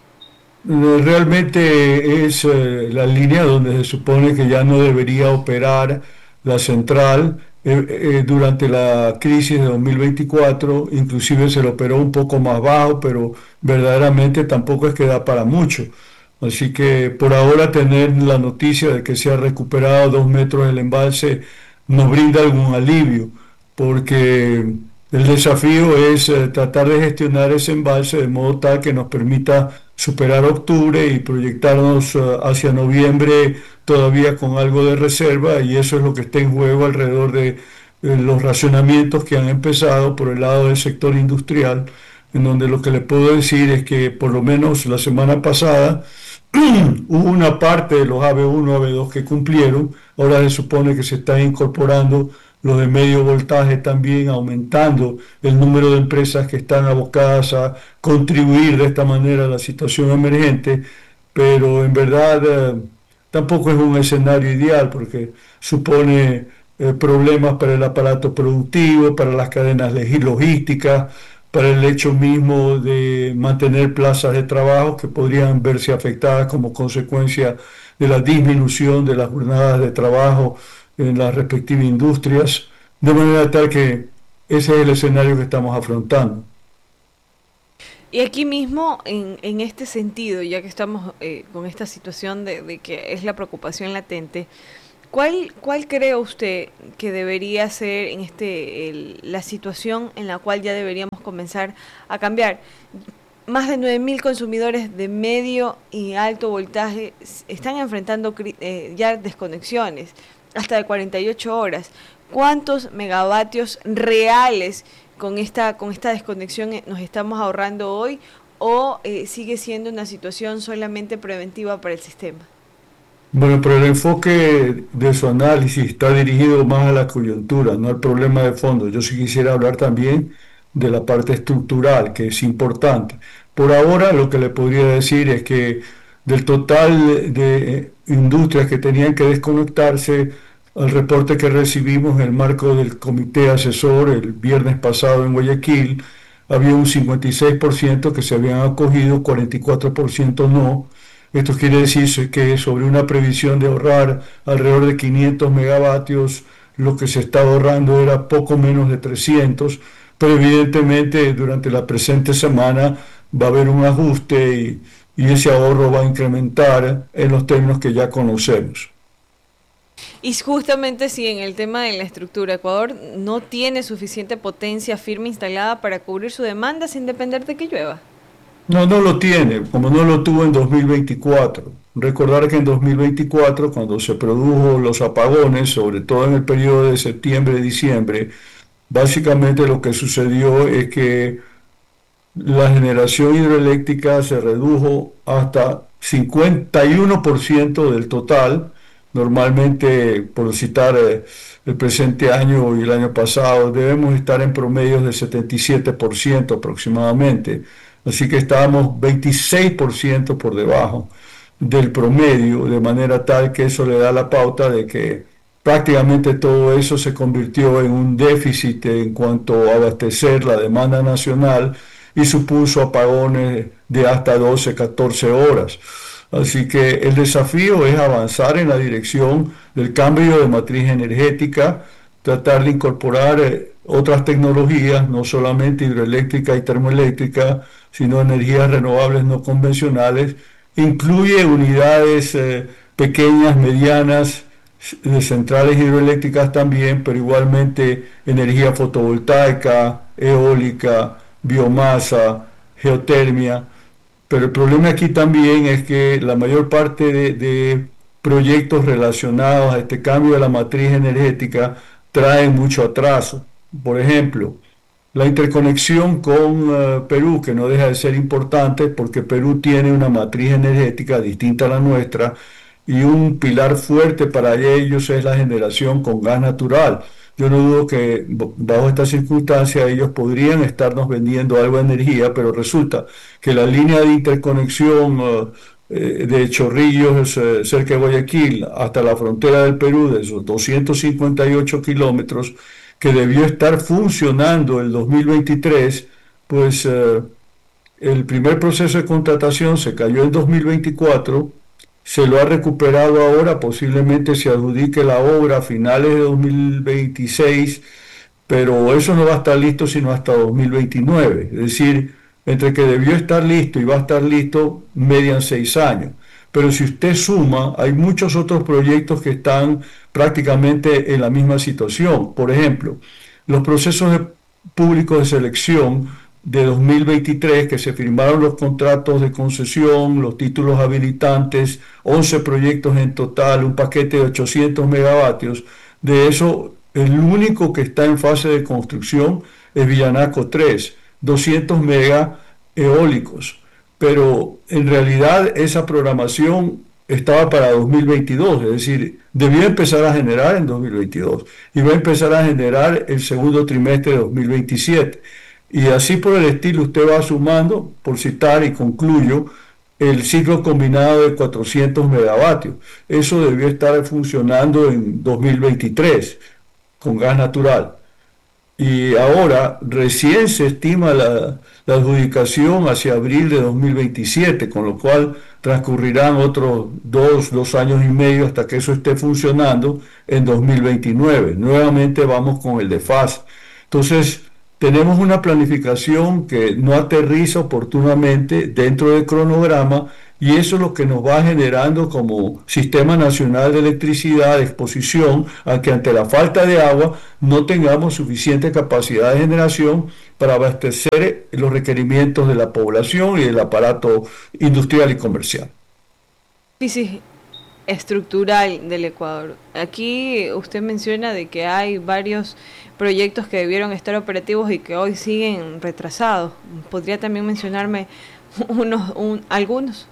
Realmente es eh, la línea donde se supone que ya no debería operar la central. Eh, eh, durante la crisis de dos mil veinticuatro inclusive se lo operó un poco más bajo, pero verdaderamente tampoco es que da para mucho. Así que por ahora tener la noticia de que se ha recuperado dos metros el embalse nos brinda algún alivio, porque el desafío es eh, tratar de gestionar ese embalse de modo tal que nos permita superar octubre y proyectarnos uh, hacia noviembre todavía con algo de reserva, y eso es lo que está en juego alrededor de eh, los racionamientos que han empezado por el lado del sector industrial, en donde lo que le puedo decir es que por lo menos la semana pasada hubo una parte de los A B uno, A B dos que cumplieron. Ahora se supone que se están incorporando los de medio voltaje también, aumentando el número de empresas que están abocadas a contribuir de esta manera a la situación emergente, pero en verdad eh, tampoco es un escenario ideal porque supone eh, problemas para el aparato productivo, para las cadenas logísticas, para el hecho mismo de mantener plazas de trabajo que podrían verse afectadas como consecuencia de la disminución de las jornadas de trabajo en las respectivas industrias, de manera tal que ese es el escenario que estamos afrontando. Y aquí mismo, en, en este sentido, ya que estamos eh, con esta situación de, de que es la preocupación latente, ¿cuál, cuál cree usted que debería ser en este el, la situación en la cual ya deberíamos comenzar a cambiar? Más de nueve mil consumidores de medio y alto voltaje están enfrentando eh, ya desconexiones hasta de cuarenta y ocho horas. ¿Cuántos megavatios reales con esta con esta desconexión nos estamos ahorrando hoy, o eh, sigue siendo una situación solamente preventiva para el sistema? Bueno, pero el enfoque de su análisis está dirigido más a la coyuntura, no al problema de fondo. Yo sí quisiera hablar también de la parte estructural, que es importante. Por ahora lo que le podría decir es que del total de industrias que tenían que desconectarse, al reporte que recibimos en el marco del comité asesor el viernes pasado en Guayaquil, había un cincuenta y seis por ciento que se habían acogido, cuarenta y cuatro por ciento no. Esto quiere decir que sobre una previsión de ahorrar alrededor de quinientos megavatios, lo que se estaba ahorrando era poco menos de trescientos, pero evidentemente durante la presente semana va a haber un ajuste y, y ese ahorro va a incrementar en los términos que ya conocemos. Y justamente si en el tema de la estructura, Ecuador no tiene suficiente potencia firme instalada para cubrir su demanda sin depender de que llueva. No, no lo tiene, como no lo tuvo en dos mil veinticuatro. Recordar que en dos mil veinticuatro, cuando se produjo los apagones, sobre todo en el periodo de septiembre-diciembre, básicamente lo que sucedió es que la generación hidroeléctrica se redujo hasta cincuenta y uno por ciento del total. Normalmente, por citar eh, el presente año y el año pasado, debemos estar en promedios de setenta y siete por ciento aproximadamente. Así que estábamos veintiséis por ciento por debajo del promedio, de manera tal que eso le da la pauta de que prácticamente todo eso se convirtió en un déficit en cuanto a abastecer la demanda nacional y supuso apagones de hasta doce, catorce horas. Así que el desafío es avanzar en la dirección del cambio de matriz energética, tratar de incorporar eh, otras tecnologías, no solamente hidroeléctrica y termoeléctrica, sino energías renovables no convencionales. Incluye unidades eh, pequeñas, medianas, de centrales hidroeléctricas también, pero igualmente energía fotovoltaica, eólica, biomasa, geotermia. Pero el problema aquí también es que la mayor parte de, de proyectos relacionados a este cambio de la matriz energética traen mucho atraso. Por ejemplo, la interconexión con uh, Perú, que no deja de ser importante porque Perú tiene una matriz energética distinta a la nuestra y un pilar fuerte para ellos es la generación con gas natural. Yo no dudo que bajo estas circunstancias ellos podrían estarnos vendiendo algo de energía, pero resulta que la línea de interconexión uh, eh, de Chorrillos, eh, cerca de Guayaquil, hasta la frontera del Perú, de esos doscientos cincuenta y ocho kilómetros, que debió estar funcionando el dos mil veintitrés, pues uh, el primer proceso de contratación se cayó en dos mil veinticuatro, se lo ha recuperado ahora, posiblemente se adjudique la obra a finales de dos mil veintiséis, pero eso no va a estar listo sino hasta dos mil veintinueve, es decir, entre que debió estar listo y va a estar listo, median seis años. Pero si usted suma, hay muchos otros proyectos que están prácticamente en la misma situación. Por ejemplo, los procesos de públicos de selección de dos mil veintitrés, que se firmaron los contratos de concesión, los títulos habilitantes, once proyectos en total, un paquete de ochocientos megavatios. De eso, el único que está en fase de construcción es Villanaco tres, doscientos mega eólicos. Pero en realidad esa programación estaba para dos mil veintidós, es decir, debió empezar a generar en dos mil veintidós y va a empezar a generar el segundo trimestre de dos mil veintisiete. Y así por el estilo usted va sumando, por citar y concluyo, el ciclo combinado de cuatrocientos megavatios. Eso debió estar funcionando en dos mil veintitrés con gas natural. Y ahora recién se estima la, la adjudicación hacia abril de dos mil veintisiete, con lo cual transcurrirán otros dos, dos años y medio hasta que eso esté funcionando en dos mil veintinueve. Nuevamente vamos con el desfase. Entonces, tenemos una planificación que no aterriza oportunamente dentro del cronograma, y eso es lo que nos va generando como Sistema Nacional de Electricidad de exposición a que ante la falta de agua no tengamos suficiente capacidad de generación para abastecer los requerimientos de la población y del aparato industrial y comercial. Crisis estructural del Ecuador. Aquí usted menciona de que hay varios proyectos que debieron estar operativos y que hoy siguen retrasados. ¿Podría también mencionarme unos, un, algunos?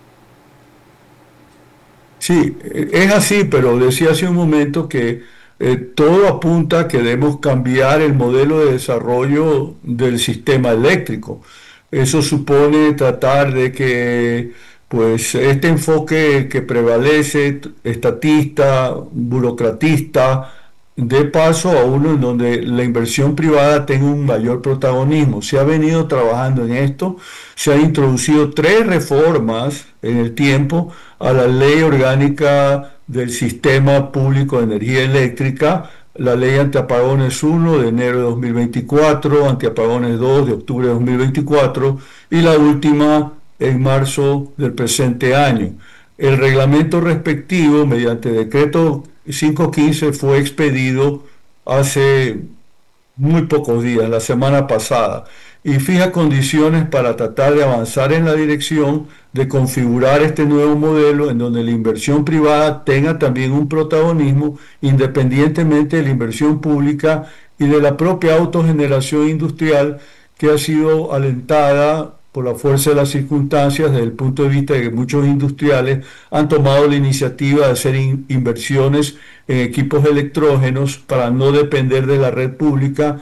Sí, es así, pero decía hace un momento que eh, todo apunta a que debemos cambiar el modelo de desarrollo del sistema eléctrico. Eso supone tratar de que pues este enfoque que prevalece, estatista, burocratista, dé paso a uno en donde la inversión privada tenga un mayor protagonismo. Se ha venido trabajando en esto, se han introducido tres reformas en el tiempo a la Ley Orgánica del Sistema Público de Energía Eléctrica, la Ley Antiapagones uno de enero de dos mil veinticuatro, Antiapagones dos de octubre de dos mil veinticuatro y la última en marzo del presente año. El reglamento respectivo, mediante decreto quinientos quince, fue expedido hace muy pocos días, la semana pasada, y fija condiciones para tratar de avanzar en la dirección de configurar este nuevo modelo en donde la inversión privada tenga también un protagonismo independientemente de la inversión pública y de la propia autogeneración industrial que ha sido alentada por la fuerza de las circunstancias desde el punto de vista de que muchos industriales han tomado la iniciativa de hacer in- inversiones en equipos electrógenos para no depender de la red pública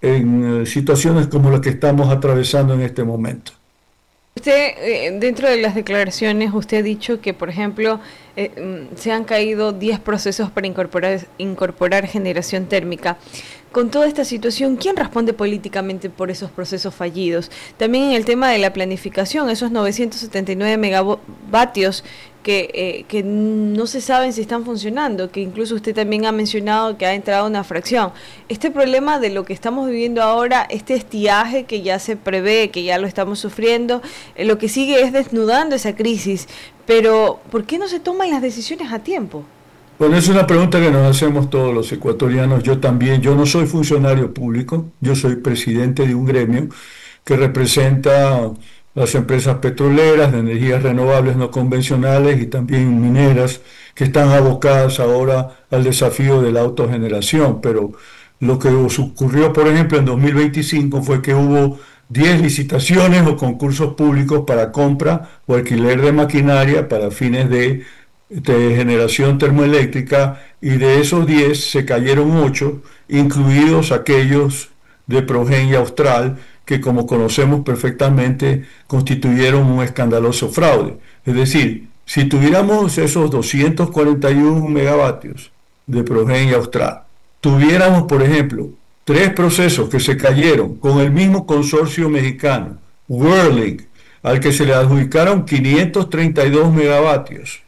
en eh, situaciones como la que estamos atravesando en este momento. Usted, eh, dentro de las declaraciones, usted ha dicho que, por ejemplo, eh, se han caído diez procesos para incorporar, incorporar generación térmica. Con toda esta situación, ¿quién responde políticamente por esos procesos fallidos? También en el tema de la planificación, esos novecientos setenta y nueve megavatios que, eh, que no se saben si están funcionando, que incluso usted también ha mencionado que ha entrado una fracción. Este problema de lo que estamos viviendo ahora, este estiaje que ya se prevé, que ya lo estamos sufriendo, eh, lo que sigue es desnudando esa crisis. Pero, ¿por qué no se toman las decisiones a tiempo? Bueno, es una pregunta que nos hacemos todos los ecuatorianos, yo también. Yo no soy funcionario público, yo soy presidente de un gremio que representa las empresas petroleras, de energías renovables no convencionales y también mineras, que están abocadas ahora al desafío de la autogeneración. Pero lo que ocurrió, por ejemplo, en dos mil veinticinco fue que hubo diez licitaciones o concursos públicos para compra o alquiler de maquinaria para fines de de generación termoeléctrica, y de esos diez se cayeron ocho, incluidos aquellos de Progenia Austral, que como conocemos perfectamente constituyeron un escandaloso fraude. Es decir, si tuviéramos esos doscientos cuarenta y uno megavatios de Progenia Austral, tuviéramos, por ejemplo, tres procesos que se cayeron con el mismo consorcio mexicano, Whirlwind, al que se le adjudicaron quinientos treinta y dos megavatios,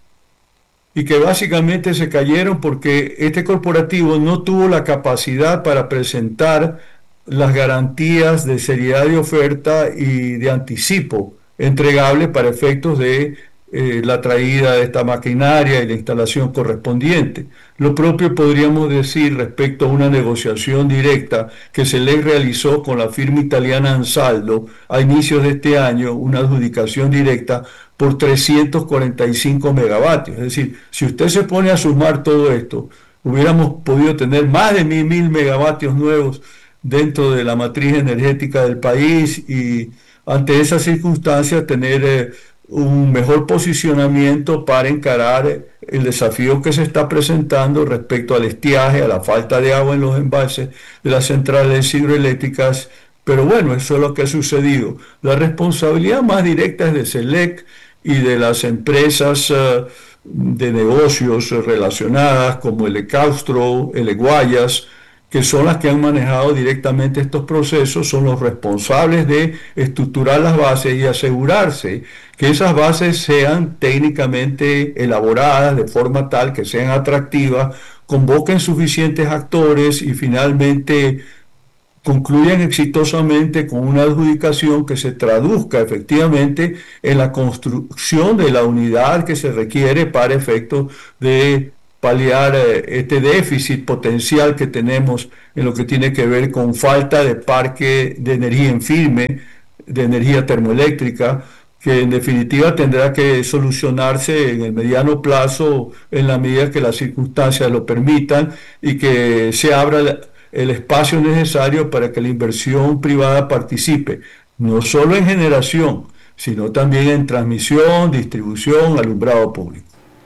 y que básicamente se cayeron porque este corporativo no tuvo la capacidad para presentar las garantías de seriedad de oferta y de anticipo entregable para efectos de eh, la traída de esta maquinaria y la instalación correspondiente. Lo propio podríamos decir respecto a una negociación directa que se le realizó con la firma italiana Ansaldo a inicios de este año, una adjudicación directa por trescientos cuarenta y cinco megavatios. Es decir, si usted se pone a sumar todo esto, hubiéramos podido tener más de mil, mil megavatios nuevos dentro de la matriz energética del país, y ante esas circunstancias tener eh, un mejor posicionamiento para encarar el desafío que se está presentando respecto al estiaje, a la falta de agua en los embalses de las centrales hidroeléctricas. Pero bueno, eso es lo que ha sucedido. La responsabilidad más directa es de SELEC y de las empresas uh, de negocios relacionadas como el Ecaustro, el Eguayas, que son las que han manejado directamente estos procesos, son los responsables de estructurar las bases y asegurarse que esas bases sean técnicamente elaboradas de forma tal que sean atractivas, convoquen suficientes actores y finalmente concluyan exitosamente con una adjudicación que se traduzca efectivamente en la construcción de la unidad que se requiere para efectos de paliar este déficit potencial que tenemos en lo que tiene que ver con falta de parque de energía en firme, de energía termoeléctrica, que en definitiva tendrá que solucionarse en el mediano plazo en la medida que las circunstancias lo permitan y que se abra el espacio necesario para que la inversión privada participe, no solo en generación, sino también en transmisión, distribución, alumbrado público.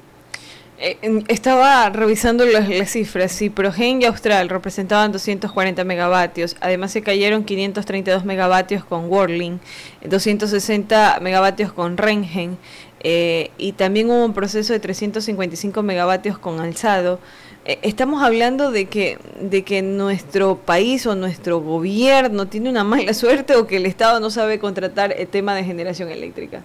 Estaba revisando las, las cifras. Si Progen y Austral representaban doscientos cuarenta megavatios, además se cayeron quinientos treinta y dos megavatios con Worley, doscientos sesenta megavatios con Rengen, eh, y también hubo un proceso de trescientos cincuenta y cinco megavatios con Alzado. Eh, estamos hablando de que, de que nuestro país o nuestro gobierno tiene una mala suerte o que el Estado no sabe contratar el tema de generación eléctrica.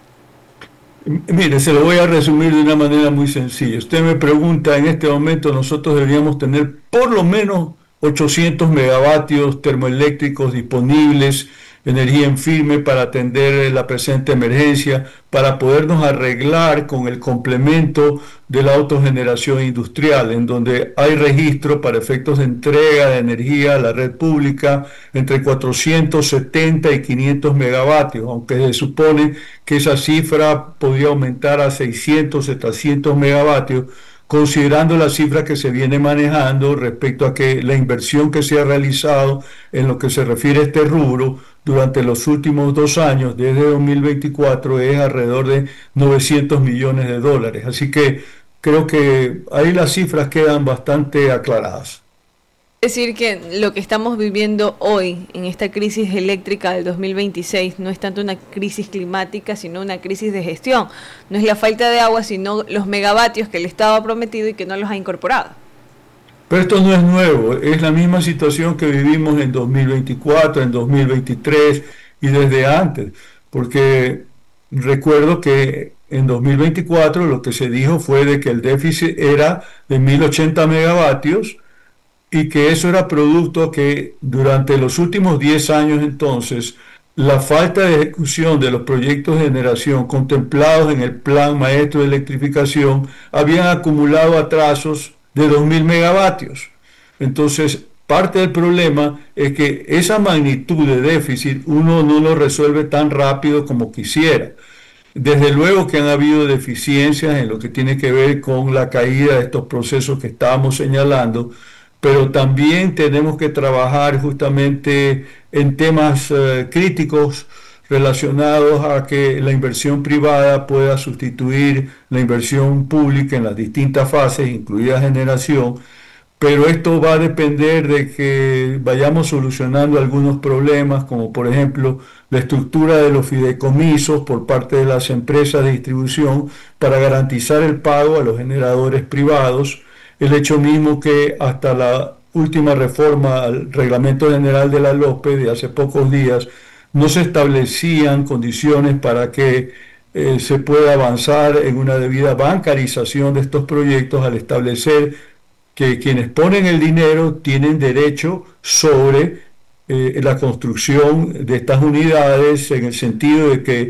Mire, se lo voy a resumir de una manera muy sencilla. Usted me pregunta, en este momento nosotros deberíamos tener por lo menos ochocientos megavatios termoeléctricos disponibles, energía en firme para atender la presente emergencia, para podernos arreglar con el complemento de la autogeneración industrial, en donde hay registro para efectos de entrega de energía a la red pública entre cuatrocientos setenta y quinientos megavatios, aunque se supone que esa cifra podría aumentar a seiscientos, setecientos megavatios, considerando la cifra que se viene manejando respecto a que la inversión que se ha realizado en lo que se refiere a este rubro durante los últimos dos años, desde dos mil veinticuatro, es alrededor de novecientos millones de dólares. Así que creo que ahí las cifras quedan bastante aclaradas. Es decir, que lo que estamos viviendo hoy en esta crisis eléctrica del dos mil veintiséis no es tanto una crisis climática, sino una crisis de gestión. No es la falta de agua, sino los megavatios que el Estado ha prometido y que no los ha incorporado. Pero esto no es nuevo, es la misma situación que vivimos en dos mil veinticuatro, en dos mil veintitrés y desde antes, porque recuerdo que en dos mil veinticuatro lo que se dijo fue de que el déficit era de mil ochenta megavatios, y que eso era producto que durante los últimos diez años entonces la falta de ejecución de los proyectos de generación contemplados en el Plan Maestro de Electrificación habían acumulado atrasos de dos mil megavatios. Entonces, parte del problema es que esa magnitud de déficit uno no lo resuelve tan rápido como quisiera. Desde luego que han habido deficiencias en lo que tiene que ver con la caída de estos procesos que estábamos señalando, pero también tenemos que trabajar justamente en temas eh, críticos relacionados a que la inversión privada pueda sustituir la inversión pública en las distintas fases, incluida generación, pero esto va a depender de que vayamos solucionando algunos problemas, como por ejemplo la estructura de los fideicomisos por parte de las empresas de distribución para garantizar el pago a los generadores privados. El hecho mismo que hasta la última reforma al Reglamento General de la LOPE de hace pocos días no se establecían condiciones para que eh, se pueda avanzar en una debida bancarización de estos proyectos al establecer que quienes ponen el dinero tienen derecho sobre eh, la construcción de estas unidades, en el sentido de que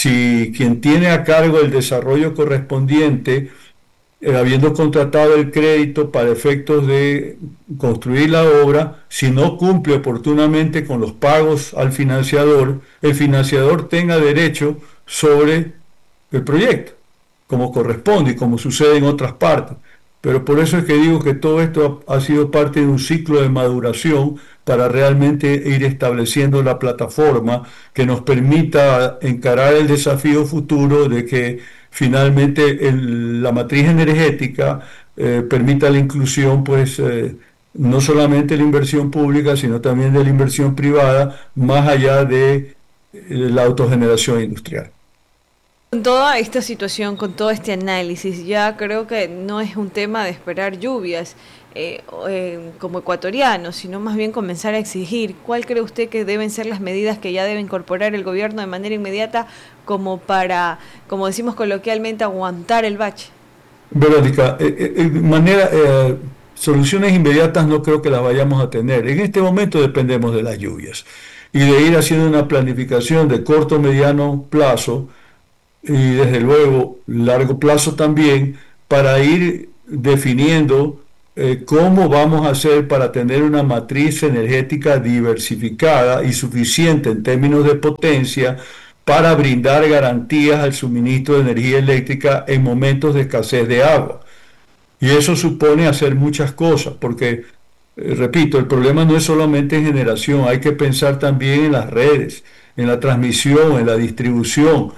si quien tiene a cargo el desarrollo correspondiente, Eh, habiendo contratado el crédito para efectos de construir la obra, si no cumple oportunamente con los pagos al financiador, el financiador tenga derecho sobre el proyecto, como corresponde y como sucede en otras partes. Pero por eso es que digo que todo esto ha, ha sido parte de un ciclo de maduración para realmente ir estableciendo la plataforma que nos permita encarar el desafío futuro de que finalmente el, la matriz energética eh, permita la inclusión, pues eh, no solamente de la inversión pública, sino también de la inversión privada, más allá de eh, la autogeneración industrial. Con toda esta situación, con todo este análisis, ya creo que no es un tema de esperar lluvias eh, eh, como ecuatorianos, sino más bien comenzar a exigir. ¿Cuál cree usted que deben ser las medidas que ya debe incorporar el gobierno de manera inmediata como para, como decimos coloquialmente, aguantar el bache? Verónica, eh, eh, manera, eh, soluciones inmediatas no creo que las vayamos a tener. En este momento dependemos de las lluvias y de ir haciendo una planificación de corto, mediano plazo y desde luego largo plazo también, para ir definiendo eh, cómo vamos a hacer para tener una matriz energética diversificada y suficiente en términos de potencia para brindar garantías al suministro de energía eléctrica en momentos de escasez de agua. Y eso supone hacer muchas cosas, porque, eh, repito, el problema no es solamente en generación, hay que pensar también en las redes, en la transmisión, en la distribución,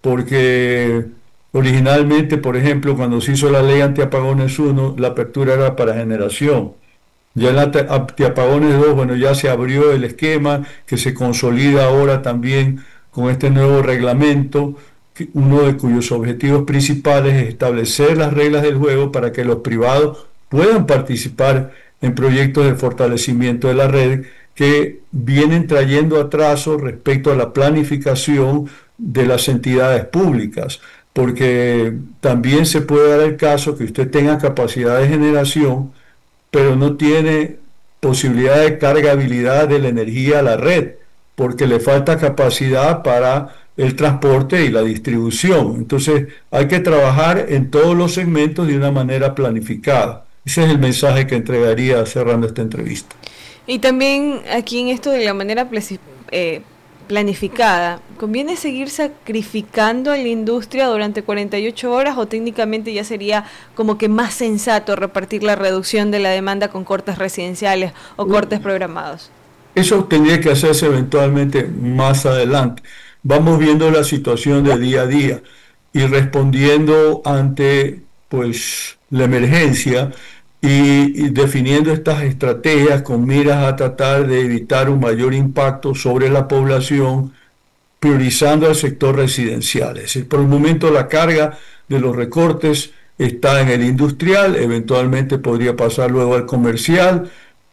porque originalmente, por ejemplo, cuando se hizo la ley antiapagones uno, la apertura era para generación. Ya en la antiapagones dos, bueno, ya se abrió el esquema que se consolida ahora también con este nuevo reglamento, uno de cuyos objetivos principales es establecer las reglas del juego para que los privados puedan participar en proyectos de fortalecimiento de la red que vienen trayendo atrasos respecto a la planificación de las entidades públicas, porque también se puede dar el caso que usted tenga capacidad de generación, pero no tiene posibilidad de cargabilidad de la energía a la red, porque le falta capacidad para el transporte y la distribución. Entonces hay que trabajar en todos los segmentos de una manera planificada. Ese es el mensaje que entregaría cerrando esta entrevista. Y también aquí en esto de la manera eh, planificada, ¿conviene seguir sacrificando a la industria durante cuarenta y ocho horas o técnicamente ya sería como que más sensato repartir la reducción de la demanda con cortes residenciales o cortes programados? Eso tendría que hacerse eventualmente más adelante. Vamos viendo la situación de día a día y respondiendo ante pues la emergencia y, y definiendo estas estrategias con miras a tratar de evitar un mayor impacto sobre la población, priorizando al sector residencial. Es decir, por el momento la carga de los recortes está en el industrial, eventualmente podría pasar luego al comercial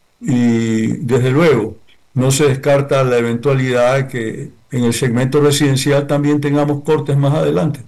y desde luego no se descarta la eventualidad de que en el segmento residencial también tengamos cortes más adelante.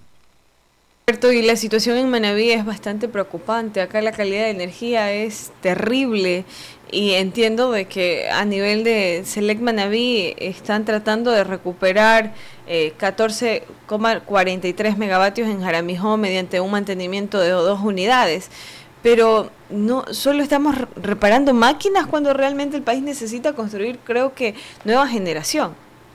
Y la situación en Manabí es bastante preocupante. Acá la calidad de energía es terrible y entiendo de que a nivel de Select Manabí están tratando de recuperar eh, catorce coma cuarenta y tres megavatios en Jaramijó mediante un mantenimiento de dos unidades. Pero no solo estamos reparando máquinas cuando realmente el país necesita construir, creo que, nueva generación.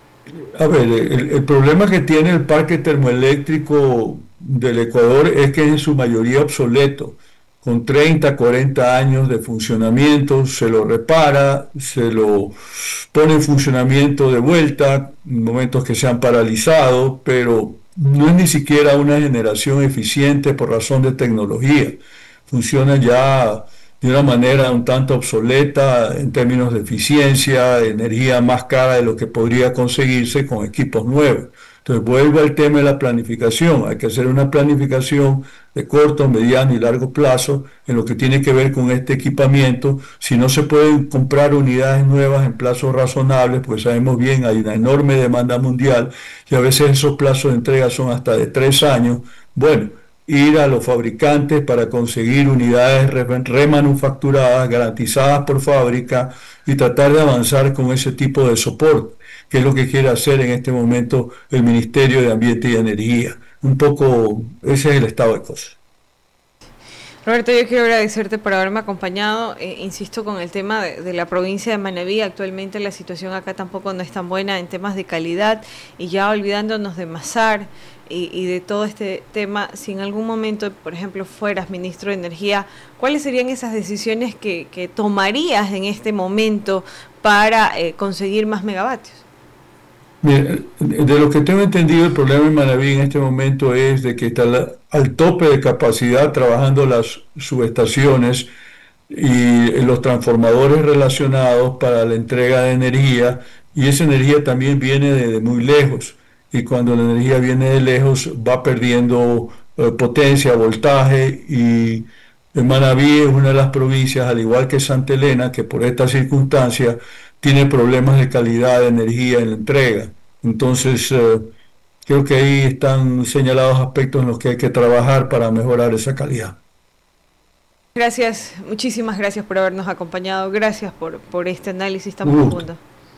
A ver, el, el problema que tiene el parque termoeléctrico del Ecuador es que es en su mayoría obsoleto, con treinta, cuarenta años de funcionamiento, se lo repara, se lo pone en funcionamiento de vuelta, en momentos que se han paralizado, pero no es ni siquiera una generación eficiente por razón de tecnología. Funciona ya de una manera un tanto obsoleta en términos de eficiencia, de energía más cara de lo que podría conseguirse con equipos nuevos. Entonces vuelvo al tema de la planificación. Hay que hacer una planificación de corto, mediano y largo plazo en lo que tiene que ver con este equipamiento. Si no se pueden comprar unidades nuevas en plazos razonables, pues sabemos bien, hay una enorme demanda mundial y a veces esos plazos de entrega son hasta de tres años. Bueno, ir a los fabricantes para conseguir unidades remanufacturadas, garantizadas por fábrica y tratar de avanzar con ese tipo de soporte, que es lo que quiere hacer en este momento el Ministerio de Ambiente y Energía. Un poco ese es el estado de cosas. Roberto, yo quiero agradecerte por haberme acompañado. Eh, insisto con el tema de, de la provincia de Manabí. Actualmente la situación acá tampoco no es tan buena en temas de calidad y ya olvidándonos de Masar y, y de todo este tema, si en algún momento, por ejemplo, fueras ministro de Energía, ¿cuáles serían esas decisiones que, que tomarías en este momento para eh, conseguir más megavatios? Mira, de lo que tengo entendido, el problema en Manabí en este momento es de que está la, al tope de capacidad trabajando las subestaciones y los transformadores relacionados para la entrega de energía, y esa energía también viene de, de muy lejos. y cuando la energía viene de lejos va perdiendo eh, potencia, voltaje, y Manabí es una de las provincias, al igual que Santa Elena, que por esta circunstancia tiene problemas de calidad de energía en la entrega. Entonces, eh, creo que ahí están señalados aspectos en los que hay que trabajar para mejorar esa calidad. Gracias, muchísimas gracias por habernos acompañado. Gracias por, por este análisis tan profundo.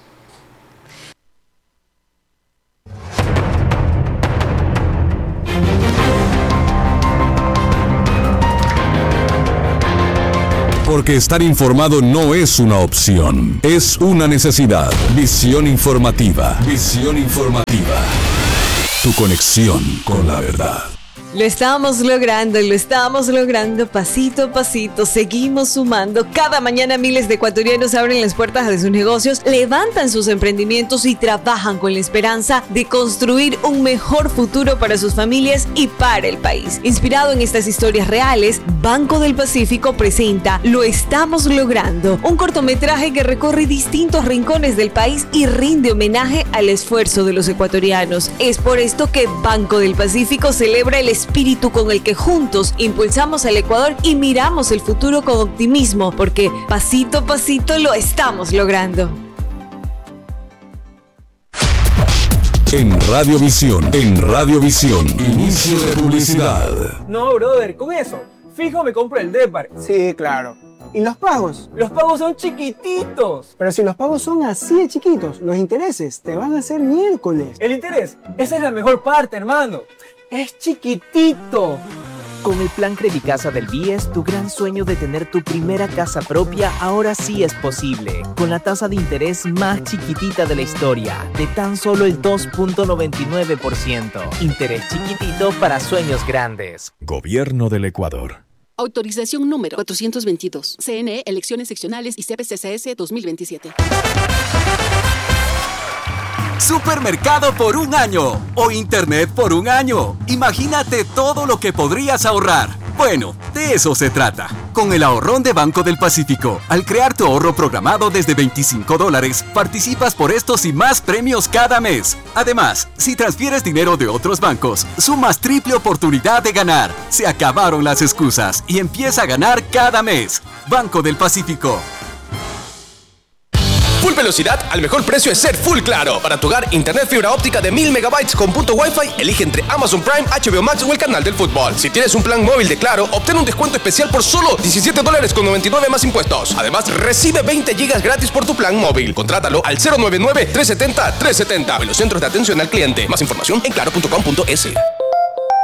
Porque estar informado no es una opción, es una necesidad. Visión informativa. Visión informativa. Tu conexión con la verdad. Lo estamos logrando, lo estamos logrando pasito a pasito, seguimos sumando. Cada mañana miles de ecuatorianos abren las puertas de sus negocios, levantan sus emprendimientos y trabajan con la esperanza de construir un mejor futuro para sus familias y para el país. Inspirado en estas historias reales, Banco del Pacífico presenta Lo estamos logrando, un cortometraje que recorre distintos rincones del país y rinde homenaje al esfuerzo de los ecuatorianos. Es por esto que Banco del Pacífico celebra el espíritu con el que juntos impulsamos al Ecuador y miramos el futuro con optimismo, porque pasito a pasito lo estamos logrando. En Radiovisión, en Radiovisión, inicio de publicidad. No, brother, con eso, fijo me compro el Depar. Sí, claro. ¿Y los pagos? Los pagos son chiquititos. Pero si los pagos son así de chiquitos, los intereses te van a hacer miércoles. ¿El interés? Esa es la mejor parte, hermano. Es chiquitito. Con el plan Credicasa del B I E S, tu gran sueño de tener tu primera casa propia ahora sí es posible. Con la tasa de interés más chiquitita de la historia, de tan solo el dos punto noventa y nueve por ciento. Interés chiquitito para sueños grandes. Gobierno del Ecuador. Autorización número cuatrocientos veintidós. C N E, Elecciones Seccionales y C P C C S dos mil veintisiete. Supermercado por un año o Internet por un año. Imagínate todo lo que podrías ahorrar. Bueno, de eso se trata. Con el ahorrón de Banco del Pacífico, al crear tu ahorro programado desde veinticinco dólares, participas por estos y más premios cada mes. Además, si transfieres dinero de otros bancos, sumas triple oportunidad de ganar. Se acabaron las excusas y empieza a ganar cada mes. Banco del Pacífico. Full velocidad al mejor precio es ser Full Claro. Para tu hogar, internet fibra óptica de mil megabytes con punto Wi-Fi, elige entre Amazon Prime, H B O Max o el canal del fútbol. Si tienes un plan móvil de Claro, obtén un descuento especial por solo diecisiete dólares con noventa y nueve más impuestos. Además, recibe veinte gigas gratis por tu plan móvil. Contrátalo al cero nueve nueve, tres siete cero, tres siete cero. En los centros de atención al cliente. Más información en claro punto com punto es.